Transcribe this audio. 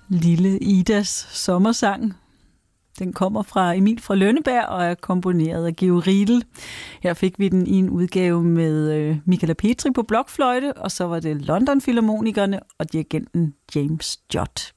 Lille Idas sommersang. Den kommer fra Emil fra Lønneberg og er komponeret af Georg Riedel. Her fik vi den i en udgave med Michaela Petri på blokfløjte, og så var det London Filharmonikerne og dirigenten James Judd.